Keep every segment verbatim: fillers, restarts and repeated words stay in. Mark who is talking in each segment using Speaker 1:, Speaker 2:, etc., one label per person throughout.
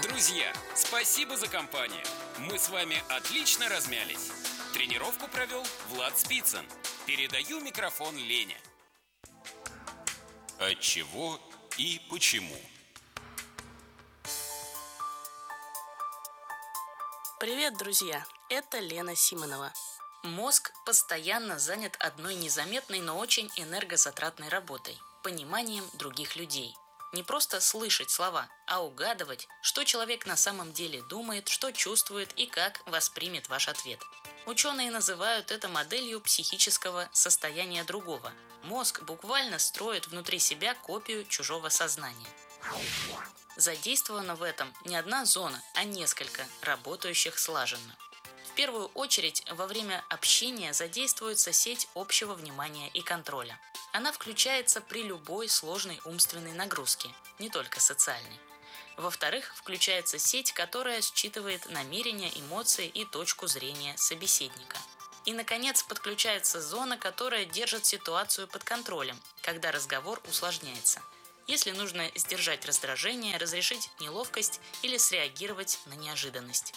Speaker 1: Друзья, спасибо за компанию. Мы с вами отлично размялись. Тренировку провел Влад Спицын. Передаю микрофон Лене. Отчего и почему?
Speaker 2: Привет, друзья! Это Лена Симонова. Мозг постоянно занят одной незаметной, но очень энергозатратной работой – пониманием других людей. Не просто слышать слова, а угадывать, что человек на самом деле думает, что чувствует и как воспримет ваш ответ. Ученые называют это моделью психического состояния другого. Мозг буквально строит внутри себя копию чужого сознания. Задействована в этом не одна зона, а несколько, работающих слаженно. В первую очередь, во время общения задействуется сеть общего внимания и контроля. Она включается при любой сложной умственной нагрузке, не только социальной. Во-вторых, включается сеть, которая считывает намерения, эмоции и точку зрения собеседника. И, наконец, подключается зона, которая держит ситуацию под контролем, когда разговор усложняется. Если нужно сдержать раздражение, разрешить неловкость или среагировать на неожиданность.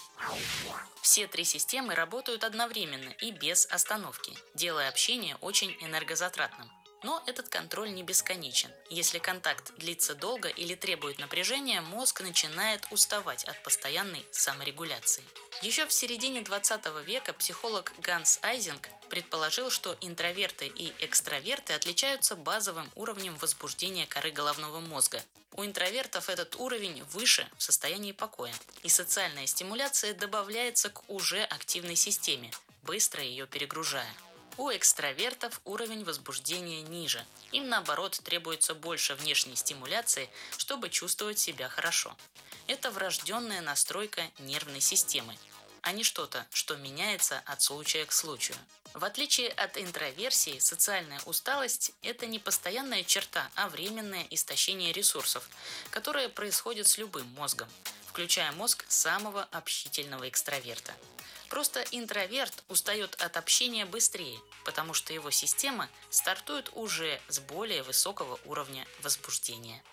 Speaker 2: Все три системы работают одновременно и без остановки, делая общение очень энергозатратным. Но этот контроль не бесконечен. Если контакт длится долго или требует напряжения, мозг начинает уставать от постоянной саморегуляции. Еще в середине двадцатого века психолог Ганс Айзинг предположил, что интроверты и экстраверты отличаются базовым уровнем возбуждения коры головного мозга. У интровертов этот уровень выше в состоянии покоя, и социальная стимуляция добавляется к уже активной системе, быстро ее перегружая. У экстравертов уровень возбуждения ниже. Им, наоборот, требуется больше внешней стимуляции, чтобы чувствовать себя хорошо. Это врожденная настройка нервной системы, а не что-то, что меняется от случая к случаю. В отличие от интроверсии, социальная усталость – это не постоянная черта, а временное истощение ресурсов, которое происходит с любым мозгом, включая мозг самого общительного экстраверта. Просто интроверт устает от общения быстрее, потому что его система стартует уже с более высокого уровня возбуждения.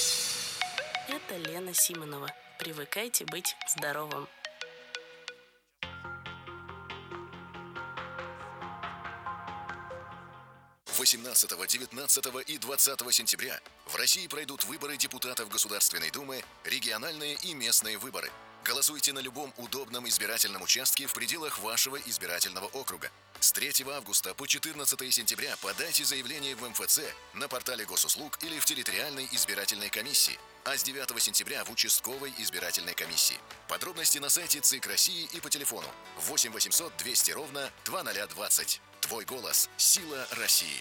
Speaker 2: Это Лена Симонова. Привыкайте быть здоровым.
Speaker 3: восемнадцатого, девятнадцатого и двадцатого сентября в России пройдут выборы депутатов Государственной Думы, региональные и местные выборы. Голосуйте на любом удобном избирательном участке в пределах вашего избирательного округа. С третьего августа по четырнадцатое сентября подайте заявление в эм эф цэ, на портале госуслуг или в территориальной избирательной комиссии, а с девятого сентября в участковой избирательной комиссии. Подробности на сайте ЦИК России и по телефону восемь восемьсот двести ровно двадцать двадцать. Твой голос – сила России.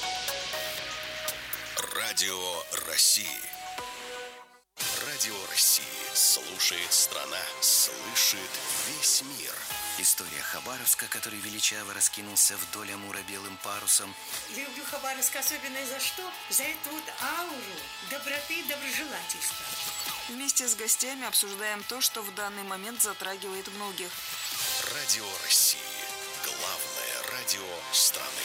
Speaker 3: Радио России. Радио России. Слушает страна, слышит весь мир.
Speaker 4: История Хабаровска, который величаво раскинулся вдоль Амура белым парусом.
Speaker 5: Люблю Хабаровск особенно за что? За эту вот ауру доброты и доброжелательства.
Speaker 6: Вместе с гостями обсуждаем то, что в данный момент затрагивает многих.
Speaker 3: Радио России. Главное радио страны.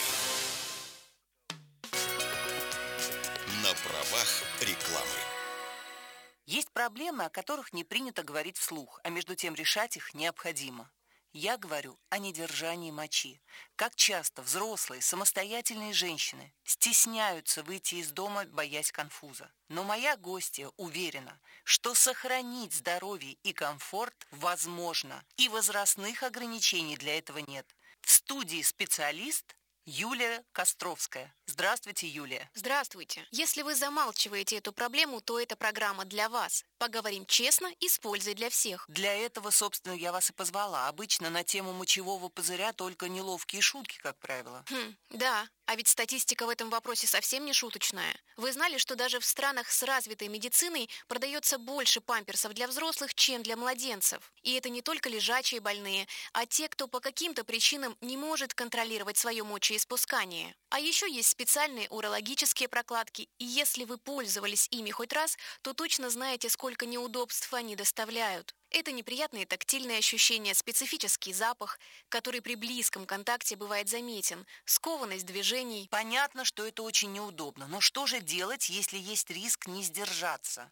Speaker 3: На правах рекламы.
Speaker 7: Есть проблемы, о которых не принято говорить вслух, а между тем решать их необходимо. Я говорю о недержании мочи. Как часто взрослые, самостоятельные женщины стесняются выйти из дома, боясь конфуза. Но моя гостья уверена, что сохранить здоровье и комфорт возможно, и возрастных ограничений для этого нет. В студии специалист Юлия Костровская. Здравствуйте, Юлия.
Speaker 8: Здравствуйте. Если вы замалчиваете эту проблему, то эта программа для вас. Поговорим честно и с пользой для всех.
Speaker 7: Для этого, собственно, я вас и позвала. Обычно на тему мочевого пузыря только неловкие шутки, как правило.
Speaker 8: Хм, да. А ведь статистика в этом вопросе совсем не шуточная. Вы знали, что даже в странах с развитой медициной продается больше памперсов для взрослых, чем для младенцев? И это не только лежачие больные, а те, кто по каким-то причинам не может контролировать свое мочеиспускание. А еще есть специальные урологические прокладки, и если вы пользовались ими хоть раз, то точно знаете, сколько неудобств они доставляют. Это неприятные тактильные ощущения, специфический запах, который при близком контакте бывает заметен, скованность движений.
Speaker 7: Понятно, что это очень неудобно, но что же делать, если есть риск не сдержаться?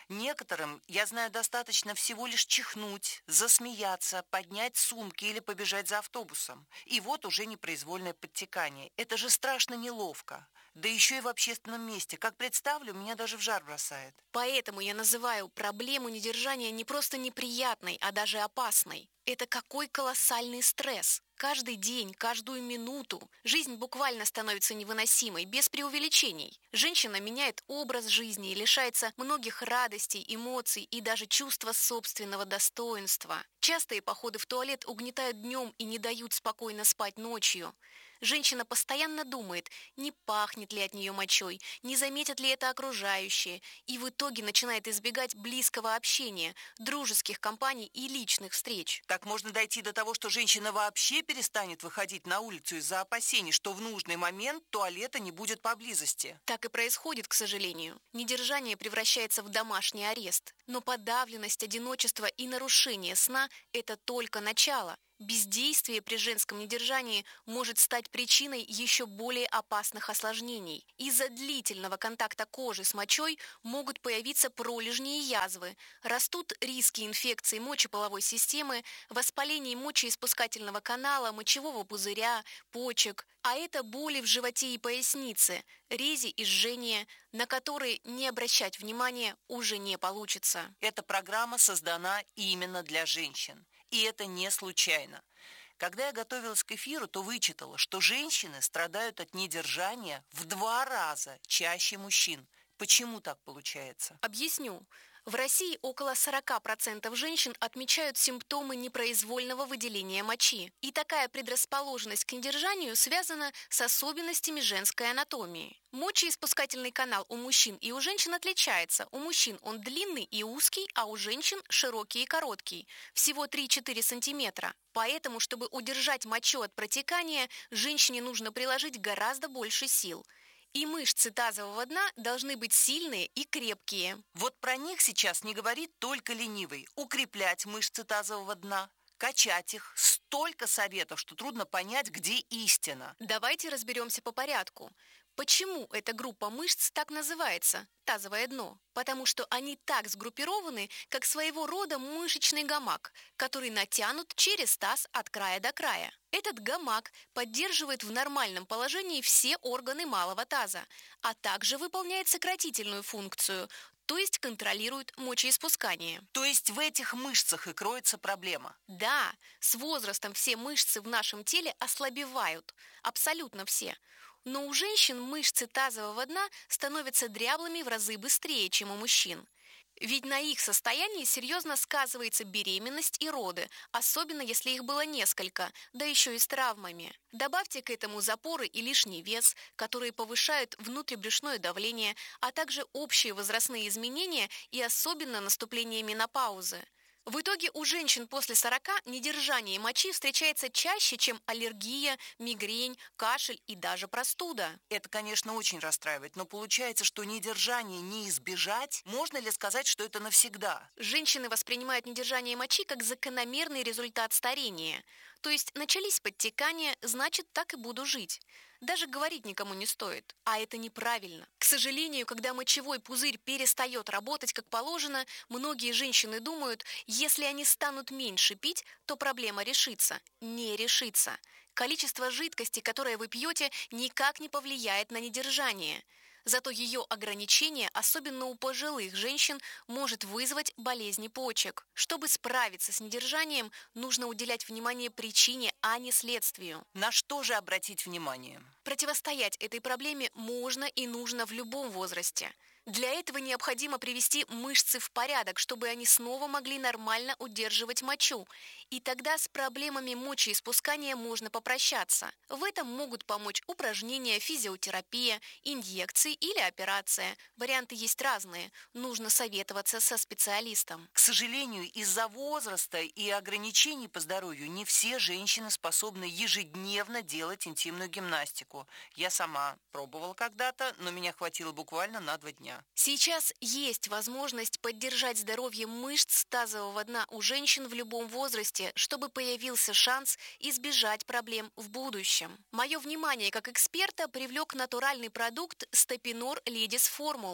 Speaker 7: Некоторым, я знаю, достаточно всего лишь чихнуть, засмеяться, поднять сумки или побежать за автобусом. И вот уже непроизвольное подтекание. Это же страшно неловко. Да еще и в общественном месте. Как представлю, меня даже в жар бросает.
Speaker 8: Поэтому я называю проблему недержания не просто неприятной, а даже опасной. Это какой колоссальный стресс. Каждый день, каждую минуту жизнь буквально становится невыносимой, без преувеличений. Женщина меняет образ жизни и лишается многих радостей, эмоций и даже чувства собственного достоинства. Частые походы в туалет угнетают днем и не дают спокойно спать ночью. Женщина постоянно думает, не пахнет ли от нее мочой, не заметят ли это окружающие, и в итоге начинает избегать близкого общения, дружеских компаний и личных встреч.
Speaker 7: Так можно дойти до того, что женщина вообще перестанет выходить на улицу из-за опасений, что в нужный момент туалета не будет поблизости.
Speaker 8: Так и происходит, к сожалению. Недержание превращается в домашний арест. Но подавленность, одиночество и нарушение сна – это только начало. Бездействие при женском недержании может стать причиной еще более опасных осложнений. Из-за длительного контакта кожи с мочой могут появиться пролежни и язвы, растут риски инфекций мочеполовой системы, воспалений мочеиспускательного канала, мочевого пузыря, почек, а это боли в животе и пояснице, рези и жжения, на которые не обращать внимания уже не получится.
Speaker 7: Эта программа создана именно для женщин. И это не случайно. Когда я готовилась к эфиру, то вычитала, что женщины страдают от недержания в два раза чаще мужчин. Почему так получается?
Speaker 8: Объясню. В России около сорок процентов женщин отмечают симптомы непроизвольного выделения мочи. И такая предрасположенность к недержанию связана с особенностями женской анатомии. Мочеиспускательный канал у мужчин и у женщин отличается. У мужчин он длинный и узкий, а у женщин широкий и короткий. Всего три-четыре сантиметра. Поэтому, чтобы удержать мочу от протекания, женщине нужно приложить гораздо больше сил. И мышцы тазового дна должны быть сильные и крепкие.
Speaker 7: Вот про них сейчас не говорит только ленивый. Укреплять мышцы тазового дна, качать их. Столько советов, что трудно понять, где истина.
Speaker 8: Давайте разберемся по порядку. Почему эта группа мышц так называется – тазовое дно? Потому что они так сгруппированы, как своего рода мышечный гамак, который натянут через таз от края до края. Этот гамак поддерживает в нормальном положении все органы малого таза, а также выполняет сократительную функцию, то есть контролирует мочеиспускание.
Speaker 7: То есть в этих мышцах и кроется проблема?
Speaker 8: Да, с возрастом все мышцы в нашем теле ослабевают, абсолютно все. Но у женщин мышцы тазового дна становятся дряблыми в разы быстрее, чем у мужчин. Ведь на их состоянии серьезно сказывается беременность и роды, особенно если их было несколько, да еще и с травмами. Добавьте к этому запоры и лишний вес, которые повышают внутрибрюшное давление, а также общие возрастные изменения и особенно наступление менопаузы. В итоге у женщин после сорока недержание мочи встречается чаще, чем аллергия, мигрень, кашель и даже простуда.
Speaker 7: Это, конечно, очень расстраивает, но получается, что недержание не избежать. Можно ли сказать, что это навсегда?
Speaker 8: Женщины воспринимают недержание мочи как закономерный результат старения. То есть начались подтекания, значит, так и буду жить. Даже говорить никому не стоит. А это неправильно. К сожалению, когда мочевой пузырь перестает работать как положено, многие женщины думают, если они станут меньше пить, то проблема решится. Не решится. Количество жидкости, которое вы пьете, никак не повлияет на недержание. Зато ее ограничение, особенно у пожилых женщин, может вызвать болезни почек. Чтобы справиться с недержанием, нужно уделять внимание причине, а не следствию.
Speaker 7: На что же обратить внимание?
Speaker 8: Противостоять этой проблеме можно и нужно в любом возрасте. Для этого необходимо привести мышцы в порядок, чтобы они снова могли нормально удерживать мочу. И тогда с проблемами мочеиспускания можно попрощаться. В этом могут помочь упражнения, физиотерапия, инъекции или операция. Варианты есть разные. Нужно советоваться со специалистом.
Speaker 7: К сожалению, из-за возраста и ограничений по здоровью не все женщины способны ежедневно делать интимную гимнастику. Я сама пробовала когда-то, но меня хватило буквально на два дня.
Speaker 8: Сейчас есть возможность поддержать здоровье мышц тазового дна у женщин в любом возрасте, чтобы появился шанс избежать проблем в будущем. Мое внимание как эксперта привлек натуральный продукт Степинор Ледис Формула.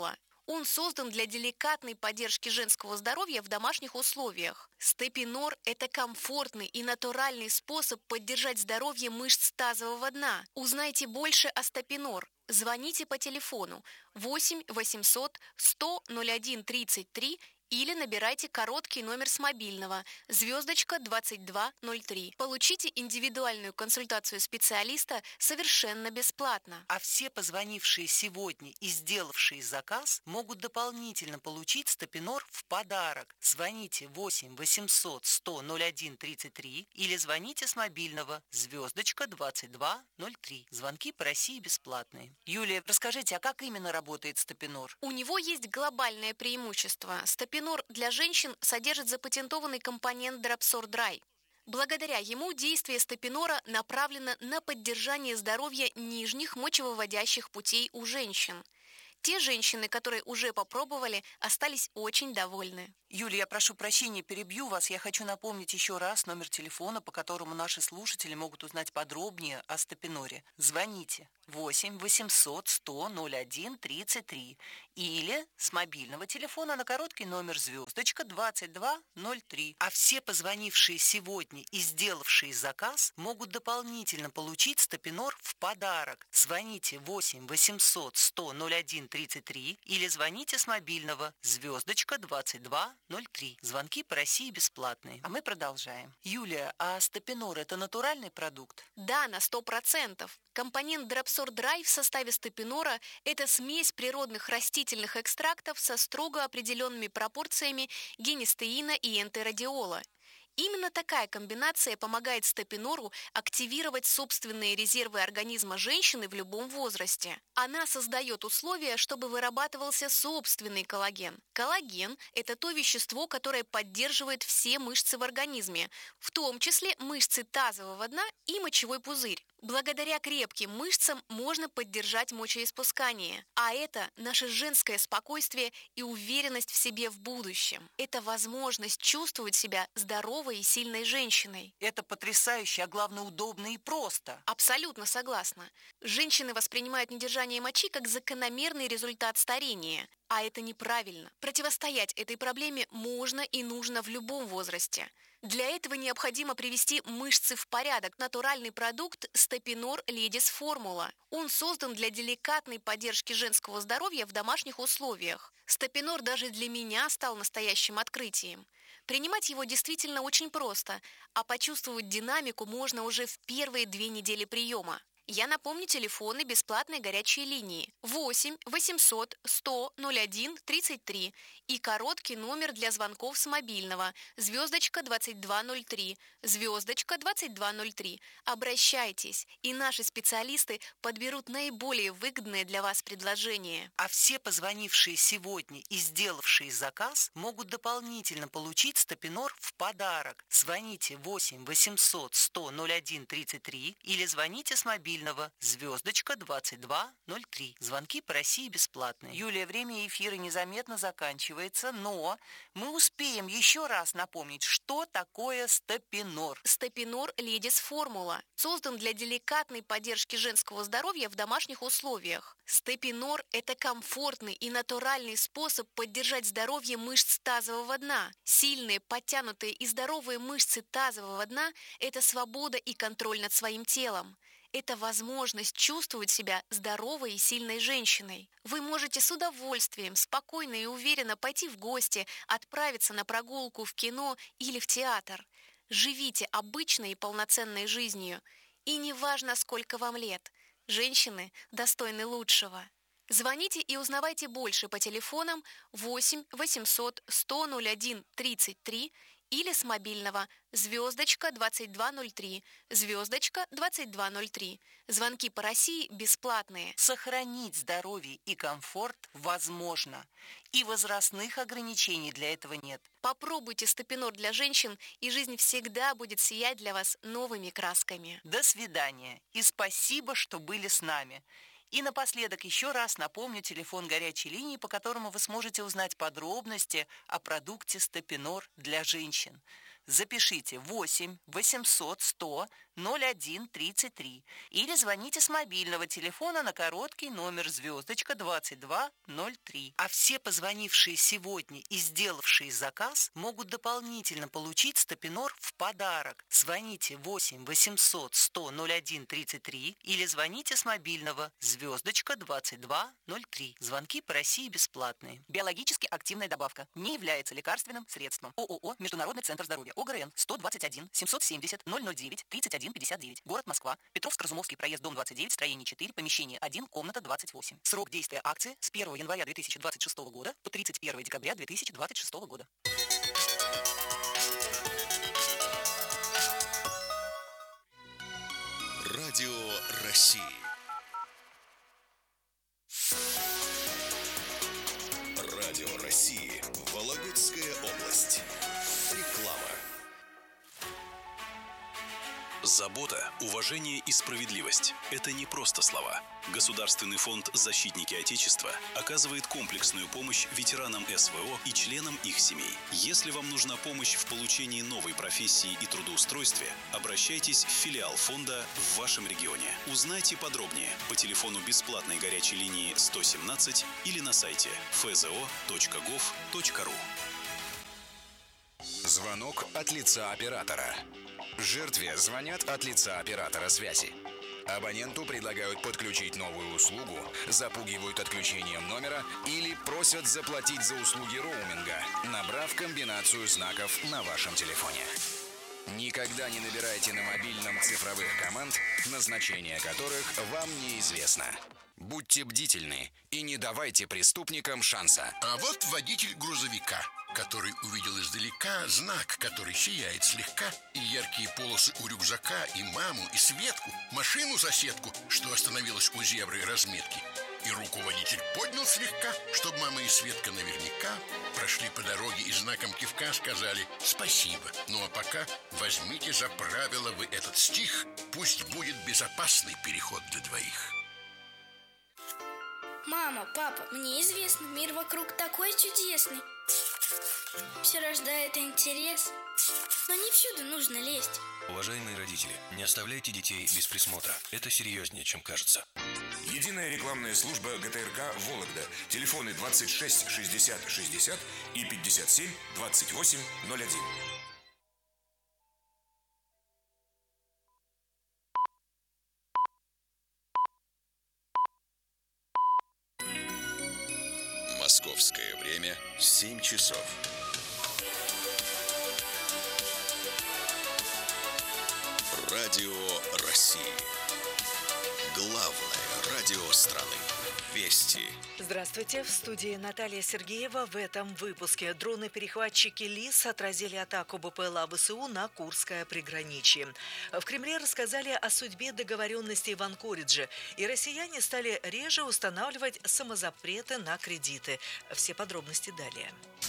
Speaker 8: Он создан для деликатной поддержки женского здоровья в домашних условиях. Степинор – это комфортный и натуральный способ поддержать здоровье мышц тазового дна. Узнайте больше о Степинор. Звоните по телефону восемь восемьсот сто ноль один тридцать три или набирайте короткий номер с мобильного звездочка двадцать два ноль три. Получите индивидуальную консультацию специалиста совершенно бесплатно.
Speaker 7: А все позвонившие сегодня и сделавшие заказ могут дополнительно получить Степинор в подарок. Звоните восемь восемьсот сто ноль один тридцать три или звоните с мобильного звездочка двадцать два ноль три. Звонки по России бесплатные. Юлия, расскажите, а как именно работает Степинор?
Speaker 8: У него есть глобальное преимущество. Степинор для женщин содержит запатентованный компонент Дропсор Драй. Благодаря ему действие Степинора направлено на поддержание здоровья нижних мочевыводящих путей у женщин. Те женщины, которые уже попробовали, остались очень довольны.
Speaker 7: Юлия, я прошу прощения, перебью вас. Я хочу напомнить еще раз номер телефона, по которому наши слушатели могут узнать подробнее о Степиноре. Звоните восемь восемьсот сто ноль один тридцать три или с мобильного телефона на короткий номер звездочка двадцать два ноль три. А все позвонившие сегодня и сделавшие заказ могут дополнительно получить Степинор в подарок. Звоните восемь восемьсот сто ноль один тридцать три или звоните с мобильного звездочка двадцать два ноль три. Звонки по России бесплатные. А мы продолжаем. Юлия, а Степинор – это натуральный продукт?
Speaker 8: Да, на сто процентов. Компонент Дропсор Драй в составе Степинора – это смесь природных растительных экстрактов со строго определенными пропорциями генистеина и энтеродиола. Именно такая комбинация помогает Степинору активировать собственные резервы организма женщины в любом возрасте. Она создает условия, чтобы вырабатывался собственный коллаген. Коллаген – это то вещество, которое поддерживает все мышцы в организме, в том числе мышцы тазового дна и мочевой пузырь. Благодаря крепким мышцам можно поддержать мочеиспускание, а это наше женское спокойствие и уверенность в себе в будущем. Это возможность чувствовать себя здоровой и сильной женщиной.
Speaker 7: Это потрясающе, а главное удобно и просто.
Speaker 8: Абсолютно согласна. Женщины воспринимают недержание мочи как закономерный результат старения. А это неправильно. Противостоять этой проблеме можно и нужно в любом возрасте. Для этого необходимо привести мышцы в порядок. Натуральный продукт Степинор Ледис Формула. Он создан для деликатной поддержки женского здоровья в домашних условиях. Степинор даже для меня стал настоящим открытием. Принимать его действительно очень просто, а почувствовать динамику можно уже в первые две недели приема. Я напомню телефоны бесплатной горячей линии восемь восемьсот сто ноль один тридцать три и короткий номер для звонков с мобильного звездочка двадцать два ноль три, звездочка двадцать два ноль три. Обращайтесь, и наши специалисты подберут наиболее выгодное для вас предложение.
Speaker 7: А все позвонившие сегодня и сделавшие заказ могут дополнительно получить Степинор в подарок. Звоните восемь восемьсот сто ноль один тридцать три или звоните с мобильного звездочка двадцать два ноль три. Звонки по России бесплатные. Юлия, время эфира незаметно заканчивается, но мы успеем еще раз напомнить, что такое Степинор.
Speaker 8: Степинор Ледис Формула создан для деликатной поддержки женского здоровья в домашних условиях. Степинор – это комфортный и натуральный способ поддержать здоровье мышц тазового дна. Сильные, подтянутые и здоровые мышцы тазового дна – это свобода и контроль над своим телом. Это возможность чувствовать себя здоровой и сильной женщиной. Вы можете с удовольствием, спокойно и уверенно пойти в гости, отправиться на прогулку в кино или в театр. Живите обычной и полноценной жизнью. И неважно, сколько вам лет, женщины достойны лучшего. Звоните и узнавайте больше по телефонам восемь восемьсот сто ноль один тридцать три или с мобильного звездочка двадцать два ноль три, звездочка двадцать два ноль три. Звонки по России бесплатные.
Speaker 7: Сохранить здоровье и комфорт возможно. И возрастных ограничений для этого нет.
Speaker 8: Попробуйте Степинор для женщин, и жизнь всегда будет сиять для вас новыми красками.
Speaker 7: До свидания. И спасибо, что были с нами. И напоследок еще раз напомню телефон горячей линии, по которому вы сможете узнать подробности о продукте Степинор для женщин. Запишите восемь восемьсот сто ноль один тридцать три или звоните с мобильного телефона на короткий номер звездочка двадцать два ноль три. А все позвонившие сегодня и сделавшие заказ могут дополнительно получить Стопинор в подарок. Звоните восемь восемьсот сто ноль один тридцать три или звоните с мобильного звездочка двадцать два ноль три. Звонки по России бесплатные. Биологически активная добавка. Не является лекарственным средством. ООО «Международный центр здоровья». ОГРН сто двадцать один семьсот семьдесят ноль ноль девять тридцать один пятьдесят девять. Город Москва. Петровско-Разумовский проезд, дом двадцать девять, строение четыре, помещение один, комната двадцать восемь. Срок действия акции с первого января две тысячи двадцать шестого года по тридцать первого декабря две тысячи двадцать шестого года.
Speaker 3: Радио России. Радио России. Вологодская область. Реклама.
Speaker 9: Забота, уважение и справедливость – это не просто слова. Государственный фонд «Защитники Отечества» оказывает комплексную помощь ветеранам СВО и членам их семей. Если вам нужна помощь в получении новой профессии и трудоустройстве, обращайтесь в филиал фонда в вашем регионе. Узнайте подробнее по телефону бесплатной горячей линии сто семнадцать или на сайте эф зэ о точка гов точка ру.
Speaker 10: Звонок от лица оператора. Жертве звонят от лица оператора связи. Абоненту предлагают подключить новую услугу, запугивают отключением номера или просят заплатить за услуги роуминга, набрав комбинацию знаков на вашем телефоне. Никогда не набирайте на мобильном цифровых команд, назначение которых вам неизвестно. Будьте бдительны и не давайте преступникам шанса.
Speaker 11: А вот водитель грузовика, который увидел издалека знак, который сияет слегка, и яркие полосы у рюкзака, и маму, и Светку, машину-соседку, что остановилась у зебры разметки. И руку водитель поднял слегка, чтобы мама и Светка наверняка прошли по дороге и знаком кивка сказали «спасибо». Ну а пока возьмите за правило вы этот стих, пусть будет безопасный переход для двоих.
Speaker 12: Мама, папа, мне известно, мир вокруг такой чудесный. Все рождает интерес, но не всюду нужно лезть.
Speaker 13: Уважаемые родители, не оставляйте детей без присмотра. Это серьезнее, чем кажется.
Speaker 14: Единая рекламная служба гэ тэ эр ка «Вологда». Телефоны двадцать шесть шестьдесят шестьдесят и пятьдесят семь двадцать восемь ноль один.
Speaker 3: Московское время семь часов. Радио России. Главное радио страны. Вести.
Speaker 15: Здравствуйте, в студии Наталья Сергеева. В этом выпуске дроны-перехватчики ЛИС отразили атаку бэ пэ эл а вэ эс у на Курское приграничье. В Кремле рассказали о судьбе договоренностей в Анкоридже, и россияне стали реже устанавливать самозапреты на кредиты. Все подробности далее.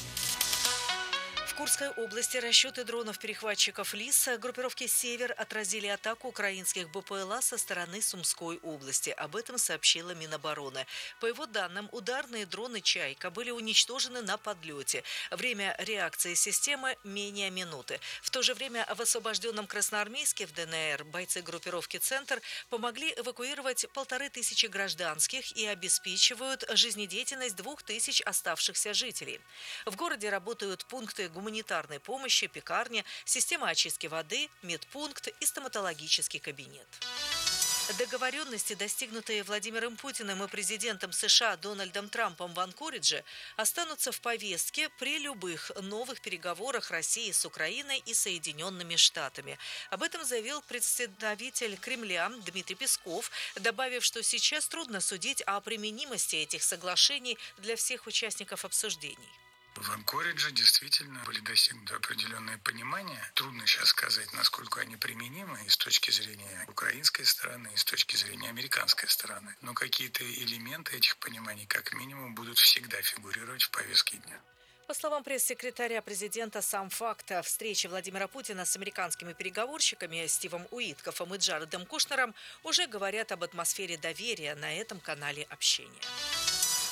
Speaker 15: В Курской области расчеты дронов-перехватчиков ЛИС группировки «Север» отразили атаку украинских бэ пэ эл а со стороны Сумской области. Об этом сообщила Минобороны. По его данным, ударные дроны «Чайка» были уничтожены на подлете. Время реакции системы – менее минуты. В то же время в освобожденном Красноармейске в дэ эн эр бойцы группировки «Центр» помогли эвакуировать полторы тысячи гражданских и обеспечивают жизнедеятельность двух тысяч оставшихся жителей. В городе работают пункты гуманитарной гуманитарной помощи, пекарни, система очистки воды, медпункт и стоматологический кабинет. Договоренности, достигнутые Владимиром Путиным и президентом США Дональдом Трампом в Анкоридже, останутся в повестке при любых новых переговорах России с Украиной и Соединенными Штатами. Об этом заявил представитель Кремля Дмитрий Песков, добавив, что сейчас трудно судить о применимости этих соглашений для всех участников обсуждений.
Speaker 16: В Анкоридже действительно были достигнуты определенные понимания. Трудно сейчас сказать, насколько они применимы и с точки зрения украинской стороны, и с точки зрения американской стороны. Но какие-то элементы этих пониманий, как минимум, будут всегда фигурировать в повестке дня.
Speaker 15: По словам пресс-секретаря президента, сам факт встречи Владимира Путина с американскими переговорщиками Стивом Уиткофом и Джаредом Кушнером уже говорят об атмосфере доверия на этом канале общения.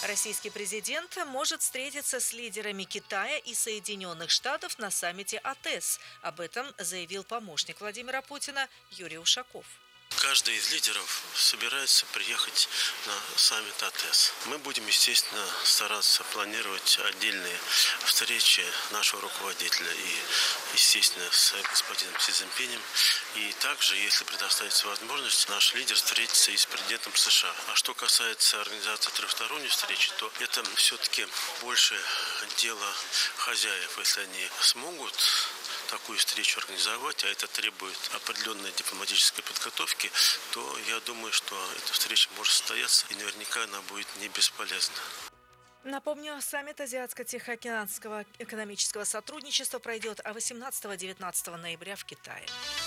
Speaker 15: Российский президент может встретиться с лидерами Китая и Соединенных Штатов на саммите АТЭС. Об этом заявил помощник Владимира Путина Юрий Ушаков.
Speaker 17: Каждый из лидеров собирается приехать на саммит АТЭС. Мы будем, естественно, стараться планировать отдельные встречи нашего руководителя и, естественно, с господином Си Цзиньпинем. И также, если предоставится возможность, наш лидер встретится и с президентом США. А что касается организации трехсторонней встречи, то это все-таки больше дело хозяев. Если они смогут такую встречу организовать, а это требует определенной дипломатической подготовки, то я думаю, что эта встреча может состояться, и наверняка она будет не бесполезна.
Speaker 15: Напомню, саммит Азиатско-Тихоокеанского экономического сотрудничества пройдет восемнадцатого-девятнадцатого ноября в Китае.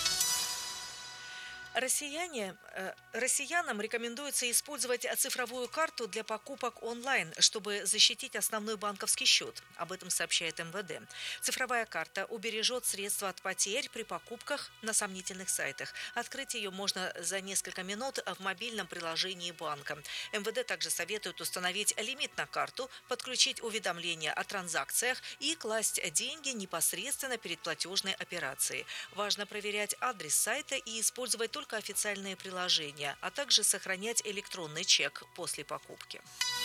Speaker 15: Россияне, э, россиянам рекомендуется использовать цифровую карту для покупок онлайн, чтобы защитить основной банковский счет. Об этом сообщает эм вэ дэ. Цифровая карта убережет средства от потерь при покупках на сомнительных сайтах. Открыть ее можно за несколько минут в мобильном приложении банка. эм вэ дэ также советует установить лимит на карту, подключить уведомления о транзакциях и класть деньги непосредственно перед платежной операцией. Важно проверять адрес сайта и использовать только официальные приложения, а также сохранять электронный чек после покупки.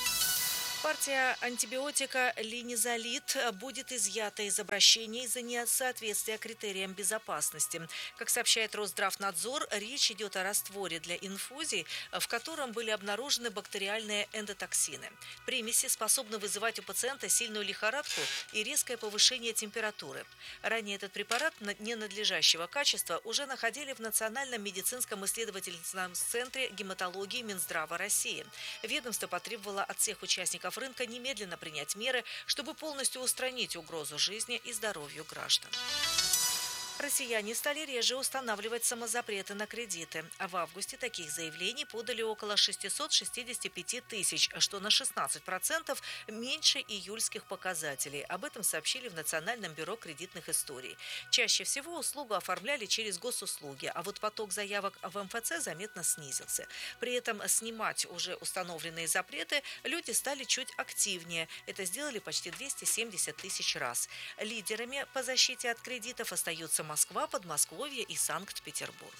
Speaker 15: Партия антибиотика линизолид будет изъята из обращения из-за несоответствия критериям безопасности. Как сообщает Росздравнадзор, речь идет о растворе для инфузий, в котором были обнаружены бактериальные эндотоксины. Примеси способны вызывать у пациента сильную лихорадку и резкое повышение температуры. Ранее этот препарат ненадлежащего качества уже находили в Национальном медицинском исследовательском центре гематологии Минздрава России. Ведомство потребовало от всех участников рынка немедленно принять меры, чтобы полностью устранить угрозу жизни и здоровью граждан. Россияне стали реже устанавливать самозапреты на кредиты. А в августе таких заявлений подали около шестьсот шестьдесят пять тысяч, что на шестнадцать процентов меньше июльских показателей. Об этом сообщили в Национальном бюро кредитных историй. Чаще всего услугу оформляли через госуслуги, а вот поток заявок в эм эф цэ заметно снизился. При этом снимать уже установленные запреты люди стали чуть активнее. Это сделали почти двести семьдесят тысяч раз. Лидерами по защите от кредитов остаются Москва, Подмосковье и Санкт-Петербург.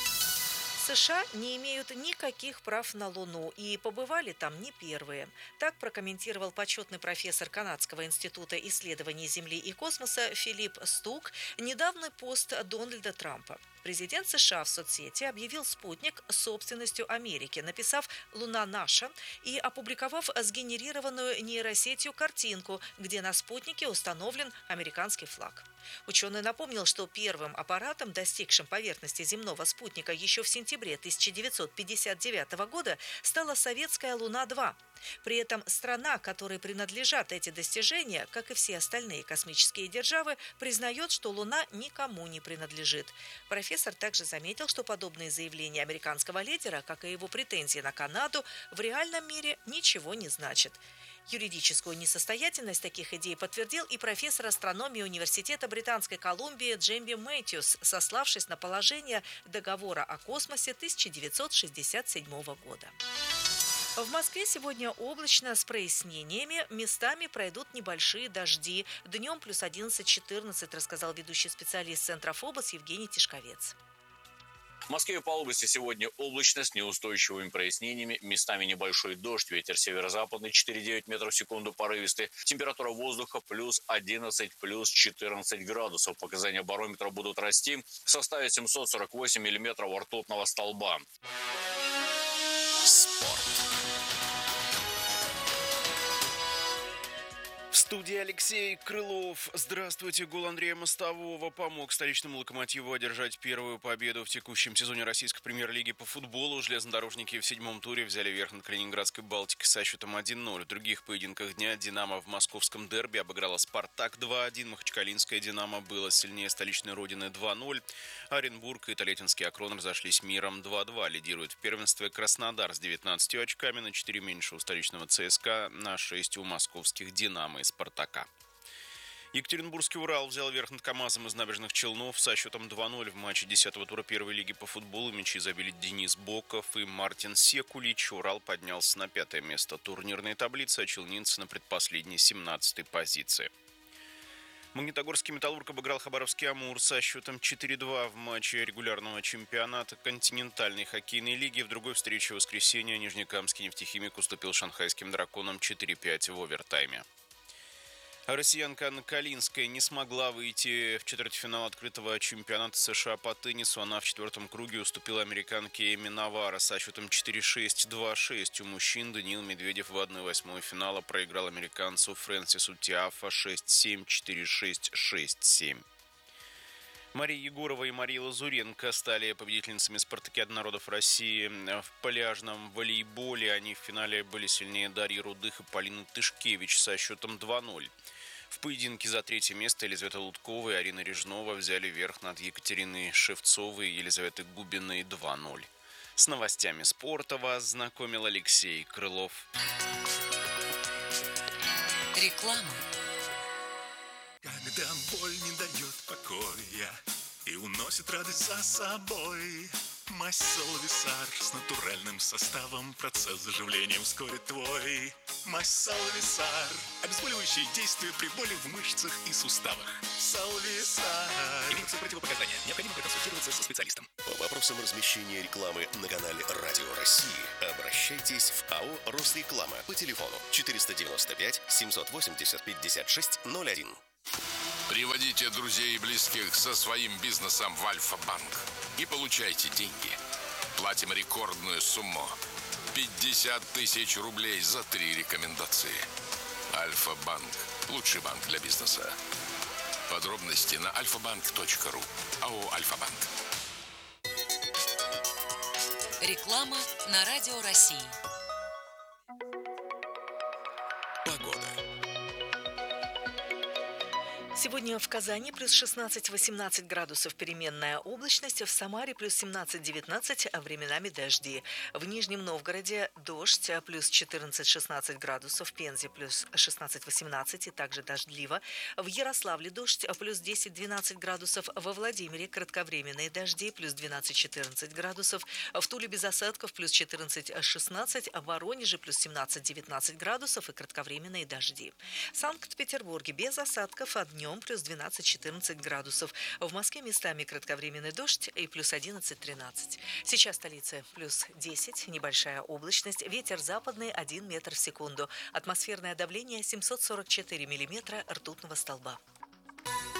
Speaker 15: США не имеют никаких прав на Луну и побывали там не первые. Так прокомментировал почетный профессор Канадского института исследований Земли и космоса Филипп Стук недавний пост Дональда Трампа. Президент США в соцсети объявил спутник собственностью Америки, написав «Луна наша» и опубликовав сгенерированную нейросетью картинку, где на спутнике установлен американский флаг. Ученый напомнил, что первым аппаратом, достигшим поверхности земного спутника еще в сентябре тысяча девятьсот пятьдесят девятого года, стала советская Луна-два. При этом страна, которой принадлежат эти достижения, как и все остальные космические державы, признает, что Луна никому не принадлежит. Профессор также заметил, что подобные заявления американского лидера, как и его претензии на Канаду, в реальном мире ничего не значат. Юридическую несостоятельность таких идей подтвердил и профессор астрономии Университета Британской Колумбии Джемби Мэтьюс, сославшись на положение договора о космосе тысяча девятьсот шестьдесят седьмого года. В Москве сегодня облачно с прояснениями, местами пройдут небольшие дожди. Днем плюс одиннадцать-четырнадцать, рассказал ведущий специалист Центра ФОБОС Евгений Тишковец.
Speaker 18: В Москве по области сегодня облачно с неустойчивыми прояснениями, местами небольшой дождь, ветер северо-западный четыре-девять метров в секунду порывистый, температура воздуха плюс одиннадцать, плюс четырнадцать градусов. Показания барометра будут расти, составит семьсот сорок восемь миллиметров ртутного столба.
Speaker 10: Спорт. В студии Алексей Крылов. Здравствуйте. Гол Андрея Мостового помог столичному «Локомотиву» одержать первую победу в текущем сезоне российской премьер-лиги по футболу. Железнодорожники в седьмом туре взяли верх над Калининградской «Балтикой» со счетом один ноль. В других поединках дня «Динамо» в московском дерби обыграла «Спартак» два один. Махачкалинская «Динамо» было сильнее столичной родины два ноль. Оренбург и Тольяттинский «Акрон» разошлись миром два два. Лидирует в первенстве Краснодар с девятнадцатью очками, на четыре меньше у столичного ЦСКА, на шесть у московских «Динамо» и «Спартака».
Speaker 19: Екатеринбургский «Урал» взял верх над КамАЗом из Набережных Челнов со счетом два ноль в матче десятого тура первой лиги по футболу. Мячи забили Денис Боков и Мартин Секулич. «Урал» поднялся на пятое место турнирной таблицы, а челнинцы на предпоследней семнадцатой позиции. Магнитогорский «Металлург» обыграл Хабаровский «Амур» со счетом четыре два в матче регулярного чемпионата континентальной хоккейной лиги. В другой встрече в воскресенье Нижнекамский «Нефтехимик» уступил шанхайским «Драконам» четыре пять в овертайме. Россиянка Анна Калинская не смогла выйти в четвертьфинал открытого чемпионата США по теннису. Она в четвертом круге уступила американке Эми Наваро со счетом четыре шесть два шесть. У мужчин Даниил Медведев в одной восьмой финала проиграл американцу Фрэнсису Тиафо шесть семь четыре шесть шесть семь. Мария Егорова и Мария Лазуренко стали победительницами спартакиады народов России в пляжном волейболе. Они в финале были сильнее Дарьи Рудых и Полины Тышкевич со счетом два ноль. В поединке за третье место Елизавета Луткова и Арина Режнова взяли верх над Екатериной Шевцовой и Елизаветой Губиной два ноль. С новостями спорта вас знакомил Алексей Крылов.
Speaker 20: Реклама.
Speaker 21: Когда боль не дает покоя и уносит радость за собой, мазь Салвисар с натуральным составом процесс заживления ускорит твой. Мазь Салвисар. Обезболивающие действия при боли в мышцах и суставах. Салвисар.
Speaker 22: Имеются противопоказания. Необходимо проконсультироваться со специалистом.
Speaker 3: По вопросам размещения рекламы на канале Радио России обращайтесь в АО «Росреклама» по телефону четыреста девяносто пять семьсот восемьдесят пятьдесят шесть ноль один.
Speaker 11: Приводите друзей и близких со своим бизнесом в Альфа-банк и получайте деньги. Платим рекордную сумму – пятьдесят тысяч рублей за три рекомендации. Альфа-банк – лучший банк для бизнеса. Подробности на альфа-банк точка ру. АО «Альфа-банк».
Speaker 20: Реклама на Радио России.
Speaker 15: Сегодня в Казани плюс шестнадцать-восемнадцать градусов переменная облачность, в Самаре плюс семнадцать-девятнадцать, а временами дожди. В Нижнем Новгороде дождь, плюс четырнадцать-шестнадцать градусов, в Пензе плюс шестнадцать-восемнадцать и также дождливо. В Ярославле дождь, плюс десять-двенадцать градусов, во Владимире кратковременные дожди, плюс двенадцать-четырнадцать градусов, в Туле без осадков плюс четырнадцать-шестнадцать, в Воронеже плюс семнадцать-девятнадцать градусов и кратковременные дожди. В Санкт-Петербурге без осадков, а днем плюс двенадцать-четырнадцать градусов. В Москве местами кратковременный дождь и плюс одиннадцать-тринадцать. Сейчас в столице плюс десять, небольшая облачность, ветер западный один метр в секунду. Атмосферное давление семьсот сорок четыре миллиметра ртутного столба.